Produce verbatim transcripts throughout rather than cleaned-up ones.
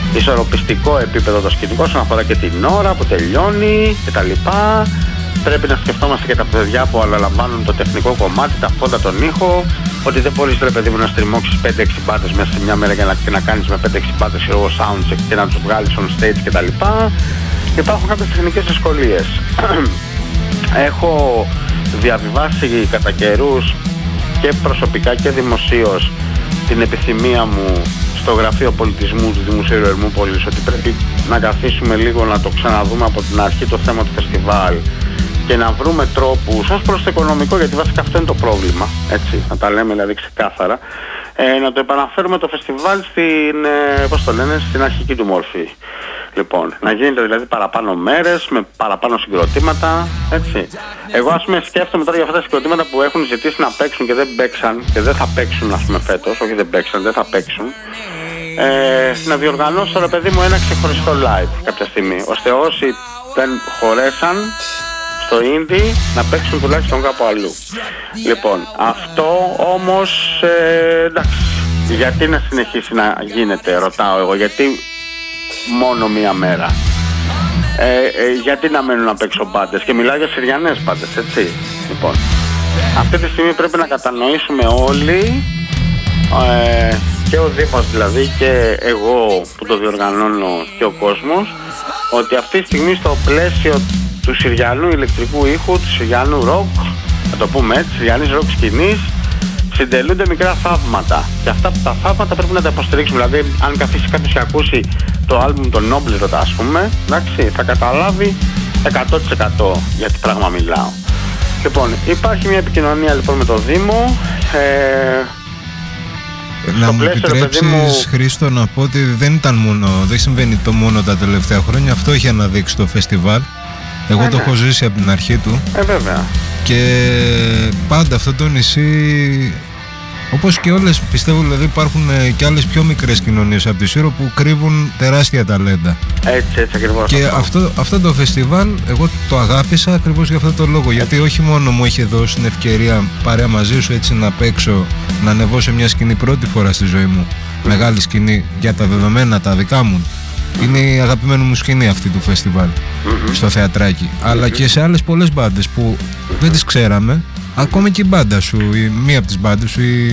ισορροπιστικό επίπεδο το σκηνικό όσον αφορά και την ώρα που τελειώνει κτλ. Πρέπει να σκεφτόμαστε και τα παιδιά που αναλαμβάνουν το τεχνικό κομμάτι, τα φώτα, τον ήχο. Ότι δεν μπορείς, ρε παιδί μου, να στριμώξεις πέντε έξι μπάντες μέσα σε μια μέρα και να, και να κάνεις με πέντε έξι μπάντες soundcheck και να τους βγάλεις on stage κτλ. Υπάρχουν κάποιες τεχνικές δυσκολίες. Έχω διαβιβάσει κατά καιρούς και προσωπικά και δημοσίως την επιθυμία μου στο Γραφείο Πολιτισμού του Δημοσίου Ερμούπολης ότι πρέπει να καθίσουμε λίγο να το ξαναδούμε από την αρχή το θέμα του φεστιβάλ και να βρούμε τρόπους ως προς το οικονομικό, γιατί βασικά αυτό είναι το πρόβλημα, έτσι, να τα λέμε δηλαδή ξεκάθαρα, ε, να το επαναφέρουμε το φεστιβάλ στην, ε, πώς το λένε, στην αρχική του μόρφη. Λοιπόν, να γίνεται δηλαδή παραπάνω μέρες, με παραπάνω συγκροτήματα, έτσι. Εγώ ας πούμε σκέφτομαι τώρα για αυτά τα συγκροτήματα που έχουν ζητήσει να παίξουν και δεν παίξαν και δεν θα παίξουν, ας πούμε, φέτος, όχι δεν παίξαν, δεν θα παίξουν. Ε, να διοργανώσω, ρε παιδί μου, ένα ξεχωριστό live κάποια στιγμή, ώστε όσοι δεν χωρέσαν στο indie να παίξουν τουλάχιστον κάπου αλλού. Λοιπόν, αυτό όμως, ε, εντάξει, γιατί να συνεχίσει να γίνεται, ρωτάω εγώ, γιατί μόνο μία μέρα. Ε, ε, γιατί να μένουν να παίξω μπάντες, και μιλάω για συριανές μπάντες, έτσι. Λοιπόν, αυτή τη στιγμή πρέπει να κατανοήσουμε όλοι, ε, και ο Δήμος δηλαδή και εγώ που το διοργανώνω και ο κόσμος, ότι αυτή τη στιγμή στο πλαίσιο του συριανού ηλεκτρικού ήχου, του συριανού ροκ, να το πούμε έτσι, συριανής ροκ σκηνής, συντελούνται μικρά θαύματα. Και αυτά τα θαύματα πρέπει να τα υποστηρίξουμε. Δηλαδή, αν καθίσει κάποιος και ακούσει το άλμπουμ των Noblero, ας πούμε, εντάξει, θα καταλάβει εκατό τοις εκατό για τι πράγμα μιλάω. Λοιπόν, υπάρχει μια επικοινωνία λοιπόν με το Δήμο. Ε, να μου επιτρέψεις, μου... Χρήστο, να πω ότι δεν ήταν μόνο, δεν συμβαίνει το μόνο τα τελευταία χρόνια. Αυτό έχει αναδείξει το φεστιβάλ. Εγώ ε, το ναι. έχω ζήσει από την αρχή του. Ε, βέβαια. Και πάντα αυτό το νησί, όπως και όλες, πιστεύω, δηλαδή υπάρχουν και άλλες πιο μικρές κοινωνίες από τη Σύρο που κρύβουν τεράστια ταλέντα. Έτσι, έτσι ακριβώς. Και αυτό. Αυτό, αυτό το φεστιβάλ εγώ το αγάπησα ακριβώς για αυτό το λόγο. Γιατί όχι μόνο μου είχε δώσει την ευκαιρία παρέα μαζί σου έτσι να παίξω, να ανεβώ σε μια σκηνή πρώτη φορά στη ζωή μου. Mm. Μεγάλη σκηνή για τα δεδομένα τα δικά μου. Είναι η αγαπημένη μου σκηνή αυτή του φεστιβάλ, mm-hmm. στο θεατράκι. Mm-hmm. Αλλά και σε άλλες πολλές μπάντες που mm-hmm. δεν τις ξέραμε. Ακόμη και η μπάντα σου, η, μία από τις μπάντες σου, η,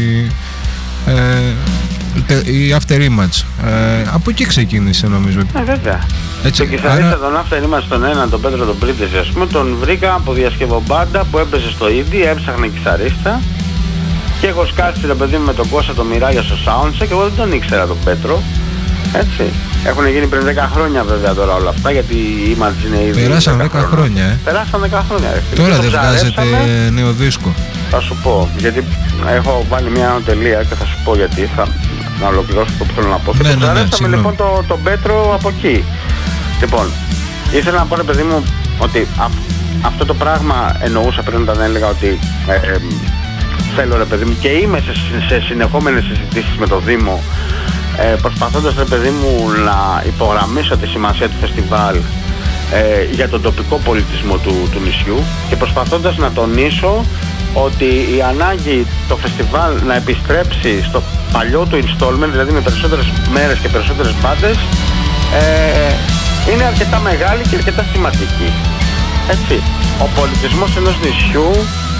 ε, η After Image. Ε, από εκεί ξεκίνησε νομίζω. Ε, βέβαια. Έτσι, το κιθαρίστα άρα... τον After Image τον έναν, τον Πέτρο τον Πρίντεζη, ας πούμε, τον βρήκα από διασκευομπάντα που έπαιζε στο indie, έψαχνε κιθαρίστα. Και έχω σκάσει το παιδί μου με τον Κώστα το Μιράγια στο soundcheck και εγώ δεν τον ήξερα τον Πέτρο. Έτσι. Έχουν γίνει πριν δέκα χρόνια βέβαια τώρα όλα αυτά, γιατί η Image είναι ήδη. Περάσαν δέκα χρόνια, ε. Περάσαν δέκα χρόνια, ρε. Τώρα δεν βγάζετε νέο δίσκο. Θα σου πω, γιατί έχω βάλει μια τελεία και θα σου πω γιατί, θα να ολοκληρώσω το που θέλω να πω. Ναι, και ναι, ψαρέψαμε ναι, λοιπόν τον το Πέτρο από εκεί. Λοιπόν, ήθελα να πω, ρε παιδί μου, ότι α, αυτό το πράγμα εννοούσα πριν όταν έλεγα ότι ε, ε, θέλω, ρε παιδί μου, και είμαι σε, σε συνεχόμενες συζητήσεις με το Δήμο, Ε, προσπαθώντας, ρε παιδί μου, να υπογραμμίσω τη σημασία του φεστιβάλ ε, για τον τοπικό πολιτισμό του, του νησιού και προσπαθώντας να τονίσω ότι η ανάγκη το φεστιβάλ να επιστρέψει στο παλιό του installment, δηλαδή με περισσότερες μέρες και περισσότερες μπάντες, ε, είναι αρκετά μεγάλη και αρκετά σημαντική. Έτσι, ο πολιτισμός ενός νησιού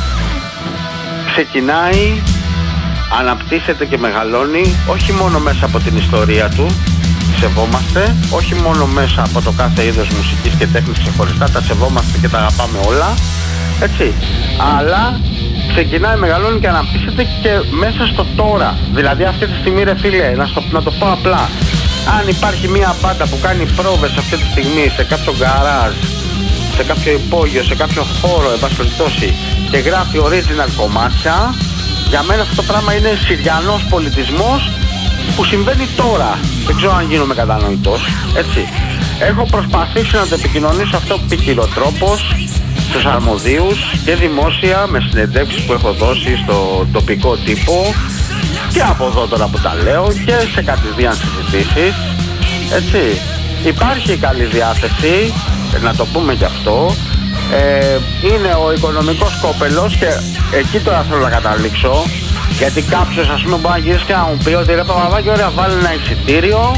ξεκινάει, αναπτύσσεται και μεγαλώνει όχι μόνο μέσα από την ιστορία του, σεβόμαστε, όχι μόνο μέσα από το κάθε είδος μουσικής και τέχνης ξεχωριστά, τα σεβόμαστε και τα αγαπάμε όλα, έτσι, αλλά ξεκινάει, μεγαλώνει και αναπτύσσεται και μέσα στο τώρα. Δηλαδή αυτή τη στιγμή, ρε φίλε, να, στο, να το πω απλά, αν υπάρχει μια μπάντα που κάνει πρόβες αυτή τη στιγμή σε κάποιο γκαράζ, σε κάποιο υπόγειο, σε κάποιο χώρο, εν πάση περιπτώσει, και γράφει original κομμάτια, για μένα αυτό το πράγμα είναι συριανός πολιτισμός που συμβαίνει τώρα. Δεν ξέρω αν γίνομαι κατανοητός, έτσι. Έχω προσπαθήσει να το επικοινωνήσω αυτό ποικιλοτρόπως στους αρμοδίους και δημόσια με συνεντεύξεις που έχω δώσει στο τοπικό τύπο και από εδώ τώρα που τα λέω και σε κατηδίαν συζητήσεις, έτσι. Υπάρχει καλή διάθεση, να το πούμε κι αυτό. Ε, είναι ο οικονομικός κόπελος και εκεί τώρα θέλω να καταλήξω, γιατί κάποιος, ας πούμε, μπορεί να γυρίσει και να μου πει ότι ρε Παπαδάκη, ωραία, βάλει ένα εισιτήριο